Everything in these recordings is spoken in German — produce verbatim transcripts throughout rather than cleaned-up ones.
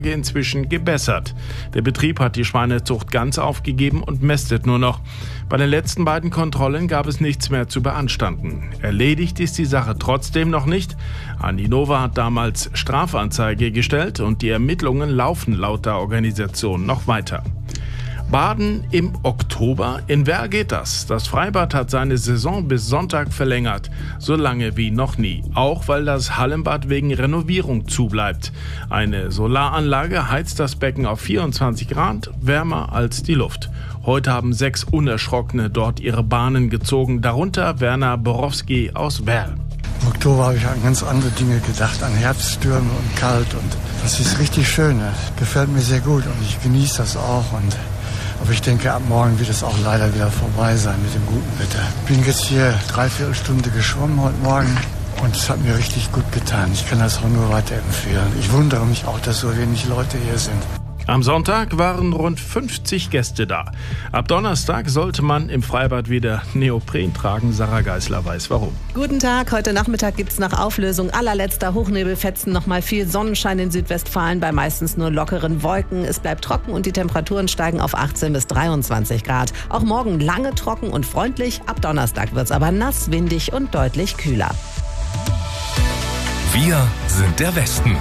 inzwischen gebessert. Der Betrieb hat die Schweinezucht ganz aufgegeben und mästet nur noch. Bei den letzten beiden Kontrollen gab es nichts mehr zu beanstanden. Erledigt ist die Sache trotzdem noch nicht. Aninova hat damals Strafanzeige gestellt und die Ermittlungen laufen laut der Organisation noch weiter. Baden im Oktober? In Werl geht das. Das Freibad hat seine Saison bis Sonntag verlängert. So lange wie noch nie. Auch weil das Hallenbad wegen Renovierung zubleibt. Eine Solaranlage heizt das Becken auf vierundzwanzig Grad, wärmer als die Luft. Heute haben sechs Unerschrockene dort ihre Bahnen gezogen, darunter Werner Borowski aus Werl. Im Oktober habe ich an ganz andere Dinge gedacht, an Herbststürme und kalt. Und das ist richtig schön. Das gefällt mir sehr gut und ich genieße das auch. Und aber ich denke, ab morgen wird es auch leider wieder vorbei sein mit dem guten Wetter. Ich bin jetzt hier dreiviertel Stunde geschwommen heute Morgen und es hat mir richtig gut getan. Ich kann das auch nur weiterempfehlen. Ich wundere mich auch, dass so wenig Leute hier sind. Am Sonntag waren rund fünfzig Gäste da. Ab Donnerstag sollte man im Freibad wieder Neopren tragen. Sarah Geisler weiß warum. Guten Tag, heute Nachmittag gibt es nach Auflösung allerletzter Hochnebelfetzen nochmal viel Sonnenschein in Südwestfalen bei meistens nur lockeren Wolken. Es bleibt trocken und die Temperaturen steigen auf achtzehn bis dreiundzwanzig Grad. Auch morgen lange trocken und freundlich. Ab Donnerstag wird es aber nass, windig und deutlich kühler. Wir sind der Westen.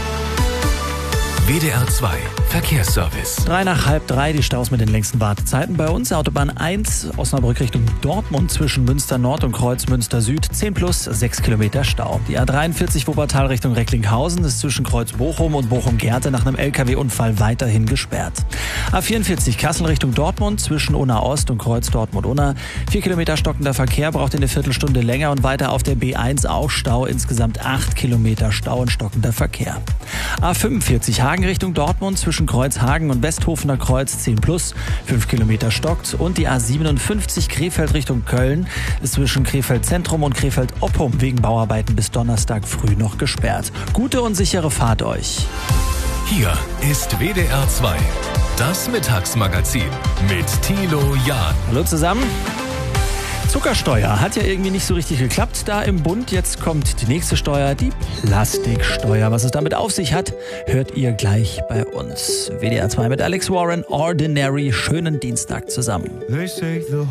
W D R zwei Verkehrsservice. Drei nach halb drei, die Staus mit den längsten Wartezeiten bei uns. Autobahn eins, Osnabrück Richtung Dortmund zwischen Münster Nord und Kreuz Münster Süd. zehn plus, sechs Kilometer Stau. Die A dreiundvierzig Wuppertal Richtung Recklinghausen ist zwischen Kreuz Bochum und Bochum-Gerte nach einem L K W-Unfall weiterhin gesperrt. A vierundvierzig Kassel Richtung Dortmund zwischen Unna Ost und Kreuz Dortmund-Unna. Vier Kilometer stockender Verkehr, braucht eine Viertelstunde länger und weiter auf der B eins auch Stau. Insgesamt acht Kilometer Stau und stockender Verkehr. A fünfundvierzig Hagen Richtung Dortmund zwischen Kreuzhagen und Westhofener Kreuz zehn plus, fünf Kilometer stockt. Und die A siebenundfünfzig Krefeld Richtung Köln ist zwischen Krefeld Zentrum und Krefeld Oppum wegen Bauarbeiten bis Donnerstag früh noch gesperrt. Gute und sichere Fahrt euch. Hier ist W D R zwei, das Mittagsmagazin mit Thilo Jahn. Hallo zusammen. Zuckersteuer hat ja irgendwie nicht so richtig geklappt da im Bund. Jetzt kommt die nächste Steuer, die Plastiksteuer. Was es damit auf sich hat, hört ihr gleich bei uns. W D R zwei mit Alex Warren, Ordinary. Schönen Dienstag zusammen.